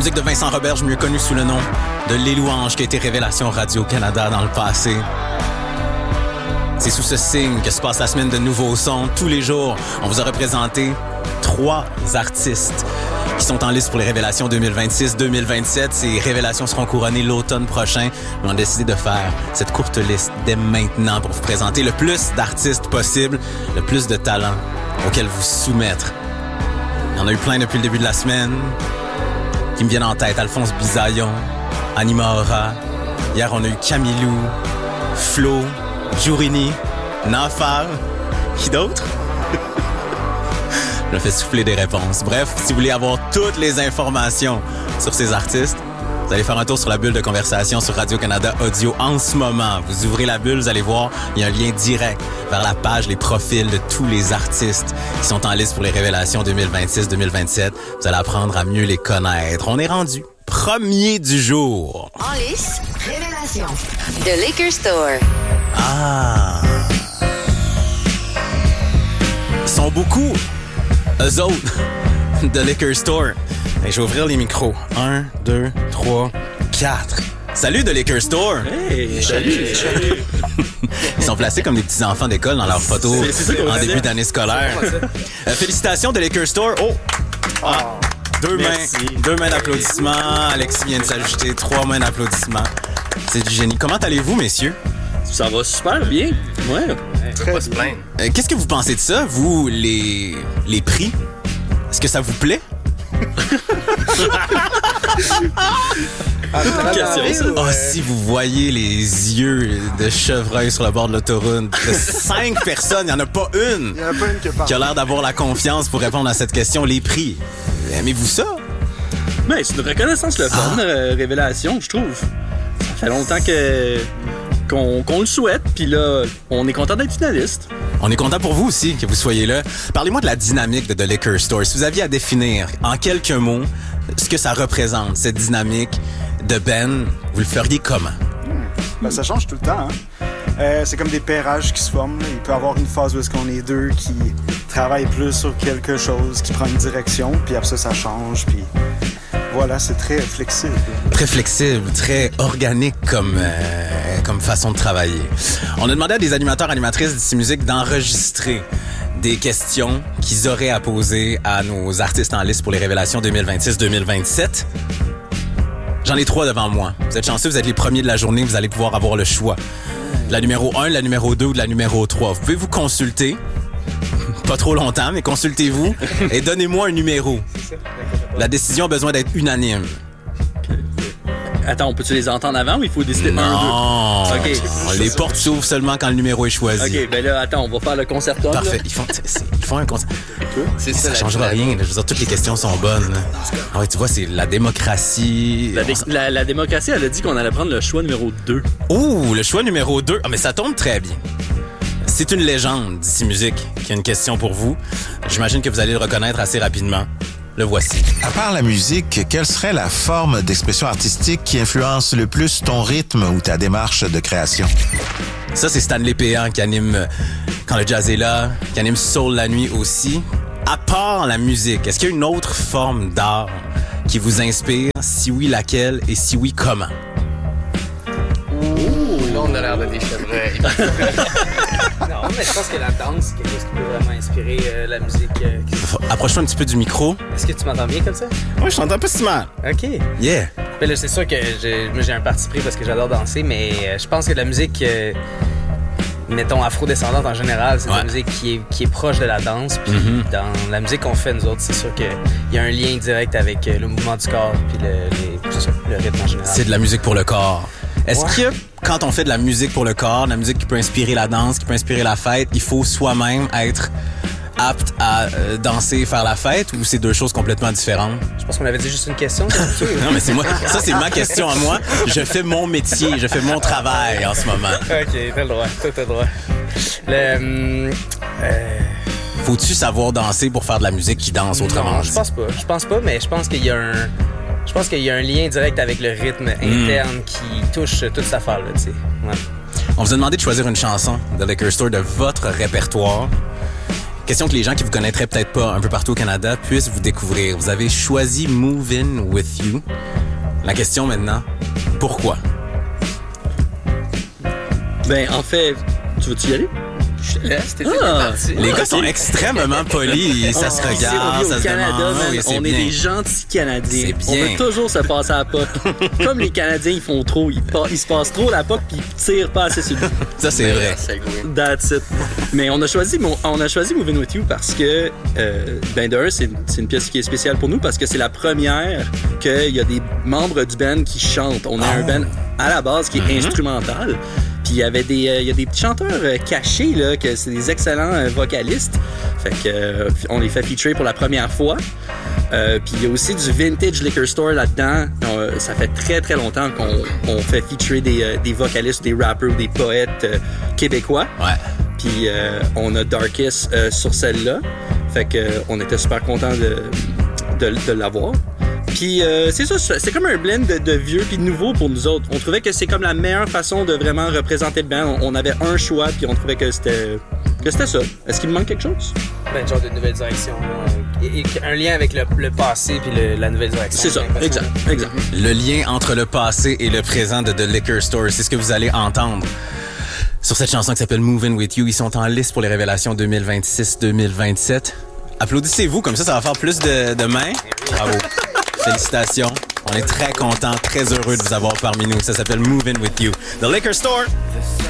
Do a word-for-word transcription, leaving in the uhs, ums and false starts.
musique de Vincent Roberge, mieux connu sous le nom de Les Louanges, qui a été révélation Radio-Canada dans le passé. C'est sous ce signe que se passe la semaine de nouveaux sons. Tous les jours, on vous a représenté trois artistes qui sont en liste pour les révélations deux mille vingt-six deux mille vingt-sept. Ces révélations seront couronnées l'automne prochain. Mais on a décidé de faire cette courte liste dès maintenant pour vous présenter le plus d'artistes possible, le plus de talents auxquels vous soumettre. Il y en a eu plein depuis le début de la semaine qui me viennent en tête. Alphonse Bisaillon, Anima Ora. Hier, on a eu Camilou, Flo, Jourini, Nafal. Qui d'autre? Je me fais souffler des réponses. Bref, si vous voulez avoir toutes les informations sur ces artistes, vous allez faire un tour sur la bulle de conversation sur Radio-Canada Audio en ce moment. Vous ouvrez la bulle, vous allez voir, il y a un lien direct vers la page, les profils de tous les artistes qui sont en liste pour les révélations deux mille vingt-six deux mille vingt-sept. Vous allez apprendre à mieux les connaître. On est rendu premier du jour. En liste, révélation de Liquor Store. Ah! Ils sont beaucoup, eux autres, de Liquor Store. Et je vais ouvrir les micros. Un, deux, trois, quatre. Salut de Liquor Store! Hey, salut! Salut. Ils sont placés comme des petits enfants d'école dans leurs photos c'est, c'est en début d'année scolaire. Euh, félicitations de Liquor Store. Oh! Ah, deux Merci. mains, deux mains d'applaudissements. Alexis vient de s'ajouter trois mains d'applaudissements. C'est du génie. Comment allez-vous, messieurs? Ça va super bien. Ouais. Très bien. Euh, qu'est-ce que vous pensez de ça, vous, les, les prix? Est-ce que ça vous plaît? Ah, oh, si vous voyez les yeux de chevreuil sur le bord de l'autoroute de cinq personnes, il n'y en a pas une, y en a pas une qui, parle. qui a l'air d'avoir la confiance pour répondre à cette question. Les prix, aimez-vous ça? Ben, c'est une reconnaissance le fun, ah. euh, révélation, je trouve. Ça fait longtemps que qu'on, qu'on le souhaite, puis là, on est content d'être finaliste. On est content pour vous aussi que vous soyez là. Parlez-moi de la dynamique de The Liquor Store. Si vous aviez à définir en quelques mots ce que ça représente, cette dynamique de Ben, vous le feriez comment? Hmm. Ben, ça change tout le temps. Hein? Euh, c'est comme des pairages qui se forment. Il peut y avoir une phase où est-ce qu'on est deux qui travaillent plus sur quelque chose, qui prend une direction, puis après ça, ça change, puis voilà, c'est très flexible. Très flexible, très organique comme, euh, comme façon de travailler. On a demandé à des animateurs, animatrices d'ici musique d'enregistrer des questions qu'ils auraient à poser à nos artistes en liste pour les révélations deux mille vingt-six deux mille vingt-sept. J'en ai trois devant moi. Vous êtes chanceux, vous êtes les premiers de la journée, vous allez pouvoir avoir le choix. De la numéro un, de la numéro deux ou de la numéro trois. Vous pouvez vous consulter. Pas trop longtemps, mais consultez-vous et donnez-moi un numéro. La décision a besoin d'être unanime. Attends, on peut-tu les entendre avant ou il faut décider non. un, deux? OK. Les portes s'ouvrent seulement quand le numéro est choisi. OK, ben là, attends, on va faire le concertum. Parfait. Ils font, ils font un concert. C'est ça, ça changera rien. Je veux dire, toutes les questions sont bonnes. Ah ouais, tu vois, c'est la démocratie. La, dé- la, la démocratie, elle a dit qu'on allait prendre le choix numéro deux. Oh, le choix numéro deux. Ah, mais ça tombe très bien. C'est une légende d'ici musique qui a une question pour vous. J'imagine que vous allez le reconnaître assez rapidement. Le voici. À part la musique, quelle serait la forme d'expression artistique qui influence le plus ton rythme ou ta démarche de création? Ça, c'est Stanley Péan qui anime Quand le jazz est là, qui anime Soul la nuit aussi. À part la musique, est-ce qu'il y a une autre forme d'art qui vous inspire? Si oui, laquelle? Et si oui, comment? Ouh, là, on a l'air de des chevreuils. Non, mais je pense que la danse, c'est quelque chose qui peut vraiment inspirer euh, la musique. Euh, qui... Approche-toi un petit peu du micro. Est-ce que tu m'entends bien comme ça? Oui, je t'entends pas si mal. OK. Yeah. Mais là, c'est sûr que j'ai, moi, j'ai un parti pris parce que j'adore danser, mais euh, je pense que la musique, euh, mettons, afro-descendante en général, c'est ouais. de la musique qui est, qui est proche de la danse. Puis mm-hmm. dans la musique qu'on fait, nous autres, c'est sûr qu'il y a un lien direct avec euh, le mouvement du corps puis le, les, c'est ça, le rythme en général. C'est de la musique pour le corps. Est-ce ouais. que quand on fait de la musique pour le corps, de la musique qui peut inspirer la danse, qui peut inspirer la fête, il faut soi-même être apte à euh, danser et faire la fête, ou c'est deux choses complètement différentes? Je pense qu'on avait dit juste une question. Non, mais c'est moi. Ça, c'est ma question à moi. Je fais mon métier, je fais mon travail en ce moment. OK, t'as le droit. T'as le droit. Le... Euh... Faut-tu savoir danser pour faire de la musique qui danse autrement? Non, je pense pas. Je pense pas, mais je pense qu'il y a un... Je pense qu'il y a un lien direct avec le rythme interne mmh. qui touche toute cette affaire-là, tu sais. Ouais. On vous a demandé de choisir une chanson de Liquor Store de votre répertoire. Question que les gens qui vous connaîtraient peut-être pas un peu partout au Canada puissent vous découvrir. Vous avez choisi Move In With You. La question maintenant, pourquoi? Ben, en fait, tu veux-tu y aller? Je te laisse, t'es Ah, parti. Les gars sont extrêmement polis. Ça On- se on regarde, vit ça au se Canada, demande. man, Oui, c'est on bien. est des gentils Canadiens. C'est On bien. veut toujours se passer à la P O C. Comme les Canadiens, ils font trop. Ils, pa- ils se passent trop la P O C puis ils tirent pas assez sur le but. Ça, c'est vrai. That's it. Mais on a choisi, on a choisi Moving With You parce que, euh, ben d'un, c'est, c'est une pièce qui est spéciale pour nous parce que c'est la première qu'il y a des membres du band qui chantent. On a Oh. un band à la base qui est Mm-hmm. instrumental. Puis il y avait des, euh, il y a des petits chanteurs euh, cachés là, que c'est des excellents euh, vocalistes. Fait que euh, on les fait featurer pour la première fois. Euh, puis il y a aussi du vintage liquor store là-dedans. Euh, ça fait très très longtemps qu'on on fait featurer des, euh, des vocalistes, des rappers ou des poètes euh, québécois. Ouais. Puis euh, on a Darkest euh, sur celle-là. Fait que euh, on était super contents de, de, de l'avoir. Puis euh, c'est ça, c'est comme un blend de, de vieux puis de nouveau pour nous autres. On trouvait que c'est comme la meilleure façon de vraiment représenter le band. On, on avait un choix puis on trouvait que c'était que c'était ça. Est-ce qu'il me manque quelque chose? Ben, genre de nouvelle direction. là. Et- et un lien avec le, le passé puis le- la nouvelle direction. C'est ça, j'ai l'impression. exact, exact. Le lien entre le passé et le présent de The Liquor Store, c'est ce que vous allez entendre sur cette chanson qui s'appelle Movin' With You. Ils sont en liste pour les révélations deux mille vingt-six deux mille vingt-sept. Applaudissez-vous, comme ça, ça va faire plus de, de mains. Bravo. Félicitations. On est très contents, très heureux de vous avoir parmi nous. Ça s'appelle Movin' With You. The Liquor Store.